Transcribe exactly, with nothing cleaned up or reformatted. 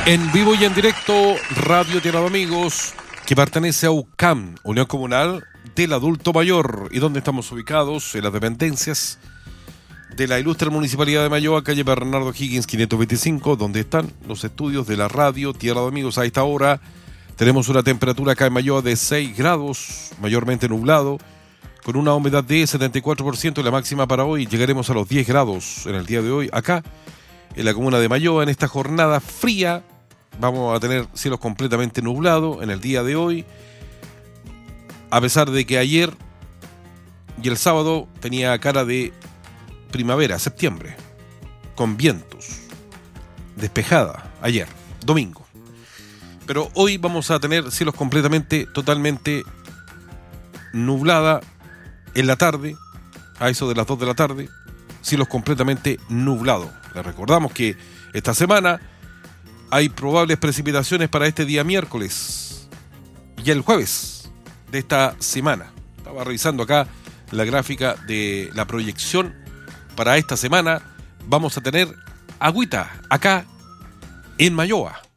En vivo y en directo, Radio Tierra de Amigos, que pertenece a U C A M, Unión Comunal del Adulto Mayor, y donde estamos ubicados en las dependencias de la ilustre Municipalidad de Mayoa, calle Bernardo Higgins quinientos veinticinco, donde están los estudios de la Radio Tierra de Amigos. A esta hora tenemos una temperatura acá en Mayoa de seis grados, mayormente nublado, con una humedad de setenta y cuatro por ciento, y la máxima para hoy llegaremos a los diez grados en el día de hoy, acá en la comuna de Mayoa. En esta jornada fría vamos a tener cielos completamente nublados en el día de hoy, a pesar de que ayer y el sábado tenía cara de primavera, septiembre, con vientos, despejada ayer, domingo. Pero hoy vamos a tener cielos completamente, totalmente nublada en la tarde, a eso de las dos de la tarde, cielos completamente nublados. Les recordamos que esta semana hay probables precipitaciones para este día miércoles y el jueves de esta semana. Estaba revisando acá la gráfica de la proyección para esta semana. Vamos a tener agüita acá en Mayoa.